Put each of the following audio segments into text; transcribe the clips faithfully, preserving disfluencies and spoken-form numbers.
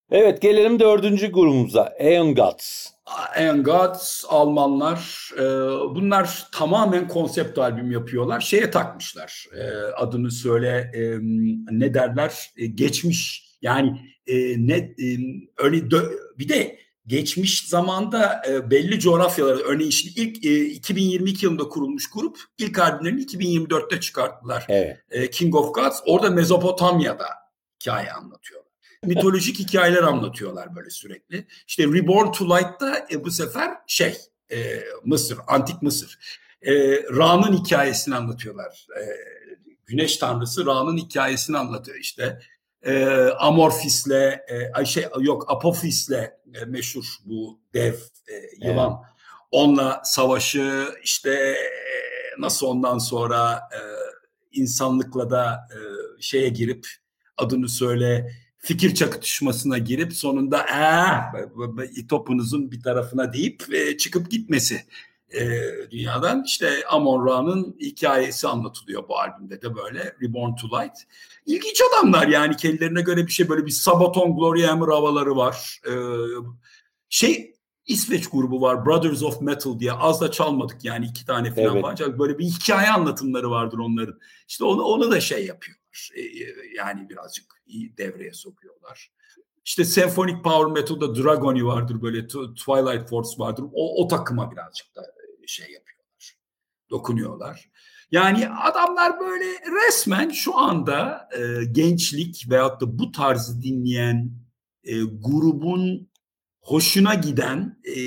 Evet, gelelim dördüncü grubumuza. Aeon Gods. Aeon Gods, Almanlar. E, bunlar tamamen konsept albüm yapıyorlar. Şeye takmışlar. E, adını söyle, e, ne derler? E, geçmiş. Yani e, ne e, öyle dö- bir de geçmiş zamanda e, belli coğrafyaları, örneğin şimdi ilk e, iki bin yirmi iki yılında kurulmuş grup ilk albümlerini iki bin yirmi dörtte çıkarttılar. Evet. E, King of Gods orada Mezopotamya'da hikaye anlatıyor. Mitolojik hikayeler anlatıyorlar böyle sürekli. İşte Reborn to Light'ta e, bu sefer şey e, Mısır, antik Mısır. E, Ra'nın hikayesini anlatıyorlar. E, Güneş tanrısı Ra'nın hikayesini anlatıyor işte. E, Amorfis'le e, şey yok Apofis'le e, meşhur bu dev e, Evet. yılan. Onunla savaşı işte e, nasıl ondan sonra e, insanlıkla da e, şeye girip adını söyle fikir çakışmasına girip sonunda ee, topunuzun bir tarafına deyip e, çıkıp gitmesi e, dünyadan. İşte Amon Ra'nın hikayesi anlatılıyor bu albümde de böyle Reborn to Light. İlginç adamlar yani kendilerine göre bir şey böyle bir Sabaton Gloria Hammer havaları var. E, şey İsveç grubu var Brothers of Metal diye az da çalmadık yani iki tane falan Evet. var. Böyle bir hikaye anlatımları vardır onların. İşte onu, onu da şey yapıyorlar. E, yani birazcık iyi devreye sokuyorlar. İşte Symphonic Power Metal'da Dragoni vardır böyle Twilight Force vardır. O, o takıma birazcık da şey yapıyorlar. Dokunuyorlar. Yani adamlar böyle resmen şu anda e, gençlik veyahut da bu tarzı dinleyen e, grubun hoşuna giden e,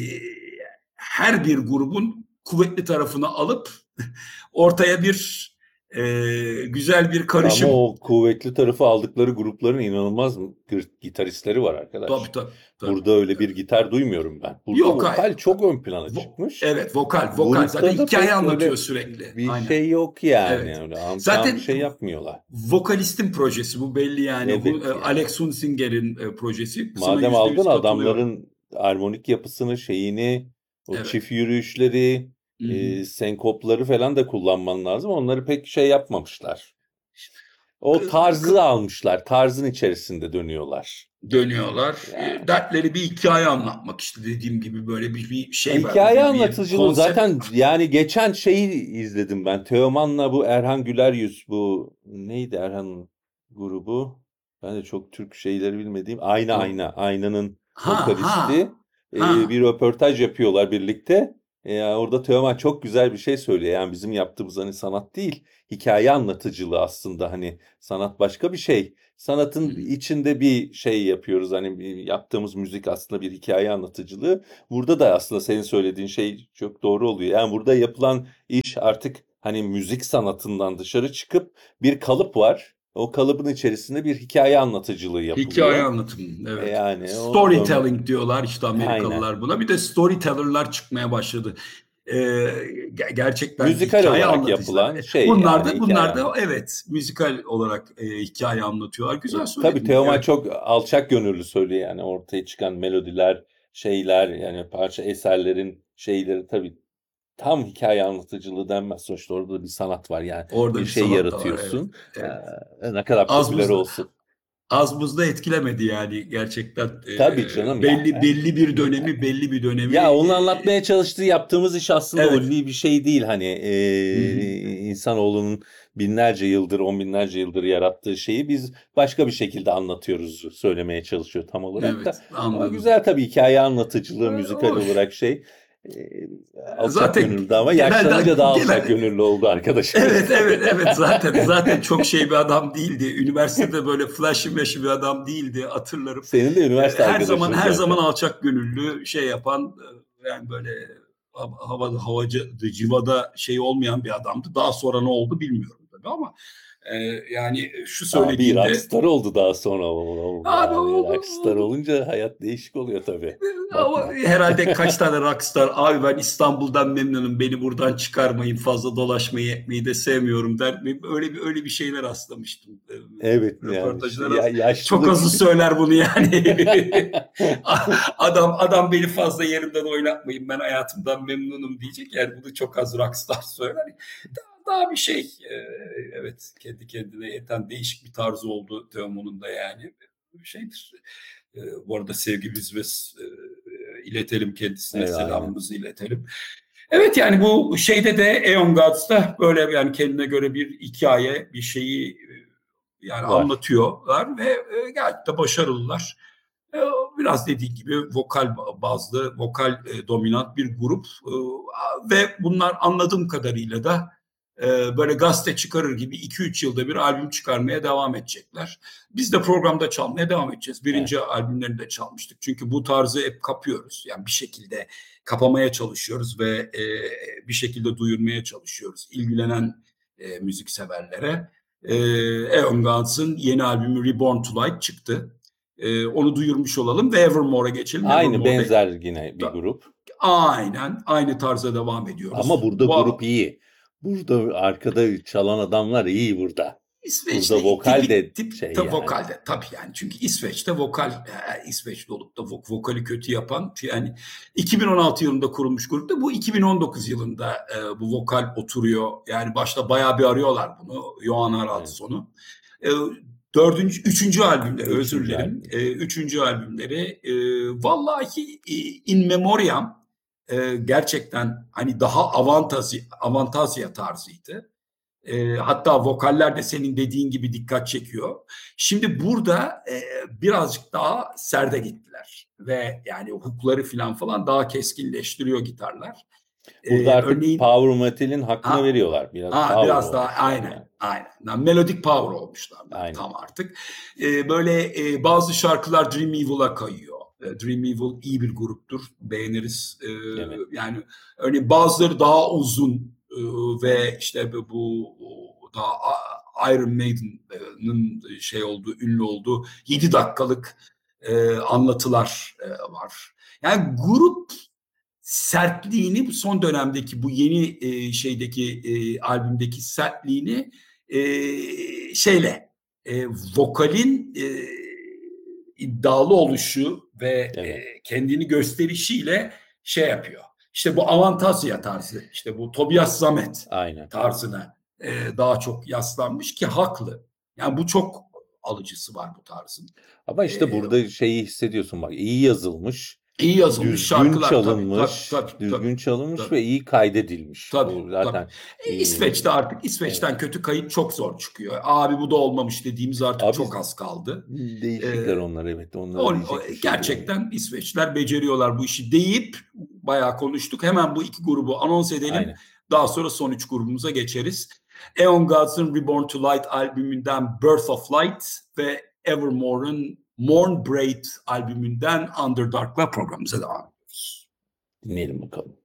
her bir grubun kuvvetli tarafını alıp ortaya bir e, güzel bir Ama karışım. o kuvvetli tarafı aldıkları grupların inanılmaz gitaristleri var Tabii arkadaş. tabii. tabii. Burada öyle bir gitar duymuyorum ben. Burada Yok hayır. vokal çok ön plana Vo- çıkmış. evet vokal vokal zaten Grupta da hikaye pek anlatıyor öyle sürekli. bir Aynen. şey yok yani. Evet. Öyle anlatan bir Zaten şey yapmıyorlar. vokalistin projesi bu belli yani. Hu- Evet e, ya. Alex Hunsinger'in e, projesi. Kısma Madem yüzde aldın yüz katılıyorum. adamların armonik yapısını, şeyini, o Evet. çift yürüyüşleri, Hı hı. e, senkopları falan da kullanman lazım. Onları pek şey yapmamışlar. O K- tarzı k- almışlar. Tarzın içerisinde dönüyorlar. Dönüyorlar. E, Yani dertleri bir hikaye anlatmak işte dediğim gibi böyle bir, bir şey var. hikaye Bir, bir anlatıcılığı konsept zaten var. yani geçen şeyi izledim ben. Teoman'la bu Erhan Güleryüz bu neydi Erhan'ın grubu? Ben de çok Türk şeyleri bilmediğim. Ayna O- Ayna. Aynanın Ha ha vokalisti. ha. Ee, bir röportaj yapıyorlar birlikte. Ee, orada Teoman çok güzel bir şey söylüyor. Yani bizim yaptığımız hani sanat değil. Hikaye anlatıcılığı aslında hani sanat başka bir şey. Hı Sanatın hı. içinde bir şey yapıyoruz. Hani bir- yaptığımız müzik aslında bir hikaye anlatıcılığı. Burada da aslında senin söylediğin şey çok doğru oluyor. Yani burada yapılan iş artık hani müzik sanatından dışarı çıkıp bir kalıp var. O kalıbın içerisinde bir hikaye anlatıcılığı Hikaye yapılıyor. anlatımı, E evet. yani o dön Storytelling diyorlar işte aynen. Amerikalılar buna. Bir de storyteller'lar çıkmaya başladı. Ee, ge- gerçekten Müzikal hikaye olarak anlatıcılar. yapılan şey Bunlar yani da hikaye bunlar da anlatımı. evet müzikal olarak e, hikaye anlatıyorlar. E, Güzel tabii söyledin. Teoman Evet. çok alçak gönüllü söylüyor yani ortaya çıkan melodiler, şeyler yani parça eserlerin şeyleri tabii tam hikaye anlatıcılığı denmez. Sonuçta orada da bir sanat var yani Orada bir bir şey sanat da var. Evet. yaratıyorsun. Evet. Ee, ne kadar Az popüler buzda olsun. az buzda etkilemedi yani gerçekten Tabii e, canım ya. belli belli bir dönemi belli bir dönemi Ya onun e, anlatmaya çalıştığı yaptığımız iş aslında evet. ulvi bir şey değil. Hani Hı hı. e, insanoğlunun binlerce yıldır, on binlerce yıldır yarattığı şeyi biz başka bir şekilde anlatıyoruz, söylemeye çalışıyor tam olarak da. Evet Ama anladım. güzel tabii hikaye anlatıcılığı, E, müzikal hoş. olarak şey. E, alçak Zaten gönüllü ama genelde yaşlanınca daha alçak genel gönüllü oldu arkadaşımız. evet evet evet zaten zaten çok şey bir adam değildi. Üniversitede böyle flashy meşi bir adam değildi hatırlarım. Senin de Ee, üniversite her zaman arkadaşın her zaman zaten. alçak gönüllü şey yapan e, yani böyle hava havacı civada şey olmayan bir adamdı. Daha sonra ne oldu bilmiyorum tabii ama e, yani şu Abi söylediğinde rockstar oldu daha sonra. O- abi Yani oldu rockstar oldu olunca hayat değişik oluyor tabii. ama Bakma. herhalde kaç tane rockstar abi ben İstanbul'dan memnunum beni buradan çıkarmayın fazla dolaşmayı etmeyi de sevmiyorum der. Öyle bir öyle bir şeyler rastlamıştım. Ee, Evet yani işte Röportajlara ya çok yaşlılık. azı söyler bunu yani. adam adam beni fazla yerimden oynatmayın ben hayatımdan memnunum diyecek. Yani bunu çok az rockstar söyler. Daha, daha bir şey e, evet kendi kendine yeten değişik bir tarzı oldu Teoman'ın da yani. şeydir. E, bu arada sevgimiz ve e, iletelim kendisine, Evet, selamımızı iletelim. Evet, yani bu şeyde de Aeon Gods'ta böyle yani kendine göre bir hikaye, bir şeyi yani var. anlatıyorlar ve e, gayet de başarılılar. E, biraz dediğim gibi vokal bazlı, vokal e, dominant bir grup e, ve bunlar anladığım kadarıyla da e, böyle gazete çıkarır gibi iki üç yılda bir albüm çıkarmaya devam edecekler. Biz de programda çalmaya devam edeceğiz. Birinci evet. albümlerini de çalmıştık. Çünkü bu tarzı hep kapıyoruz. Yani bir şekilde kapamaya çalışıyoruz ve e, bir şekilde duyurmaya çalışıyoruz ilgilenen e, müzikseverlere. E, Aeon Gods'ın yeni albümü Reborn to Light çıktı. E, onu duyurmuş olalım ve Evermore'a geçelim. Aynı Evermore benzer yine bir grup. Aynen aynı tarza devam ediyoruz. Ama burada Bu, grup iyi. Burada arkada çalan adamlar iyi burada. İsveç'te burada vokal tipik, de tip, şey tabii yani. Vokalde tabii yani çünkü İsveç'te vokal e, İsveç'te olup da vokali kötü yapan yani iki bin on altı yılında kurulmuş grupta bu iki bin on dokuz yılında e, bu vokal oturuyor. Yani başta bayağı bir arıyorlar bunu. Johan Haraldsson'u. Evet. E, dördüncü, üçüncü albümleri üçüncü özür dilerim. Albüm. E, üçüncü albümleri e, vallahi e, In Memoriam e, gerçekten hani daha avantazi, avantazya tarzıydı. E, hatta vokaller de senin dediğin gibi dikkat çekiyor. Şimdi burada e, birazcık daha serde gittiler ve yani hukukları falan falan daha keskinleştiriyor gitarlar. Burada e, artık örneğin, power metal'in hakkını ha, veriyorlar. Biraz, ha, biraz daha aynen yani. aynen. Yani melodic power olmuşlar aynen. tam artık. E, böyle e, bazı şarkılar Dream Evil'a kayıyor. Dream Evil iyi bir gruptur. Beğeniriz. E, evet. Yani örneğin bazıları daha uzun ve işte bu daha Iron Maiden'ın şey olduğu, ünlü olduğu yedi dakikalık e, anlatılar e, var. Yani grup sertliğini son dönemdeki bu yeni e, şeydeki e, albümdeki sertliğini e, şeyle e, vokalin e, iddialı oluşu ve evet. e, kendini gösterişiyle şey yapıyor. İşte bu Avantazya tarzı, işte bu Tobias Sammet Aynen. tarzına e, daha çok yaslanmış ki haklı. Yani bu çok alıcısı var bu tarzın. Ama işte ee, burada şeyi hissediyorsun bak, iyi yazılmış, iyi yazılmış düzgün şarkılar çalınmış, tabii, tabii, tabii, düzgün tabii, çalınmış tabii. ve iyi kaydedilmiş. Tabii, bu zaten. Tabii. E, İsveç'te artık İsveç'ten evet. kötü kayıt çok zor çıkıyor. Abi bu da olmamış dediğimiz artık Abi, çok az kaldı. Değişikler ee, onlar evet. Onlar o, o, gerçekten yani. İsveçler beceriyorlar bu işi deyip bayağı konuştuk. Hemen bu iki grubu anons edelim. Aynen. Daha sonra son üç grubumuza geçeriz. Aeon Gods'ın Reborn to Light albümünden Birth of Light ve Evermore'ın Mourn Braid albümünden Underdark'la programımıza devam ediyoruz. Dinleyelim bakalım.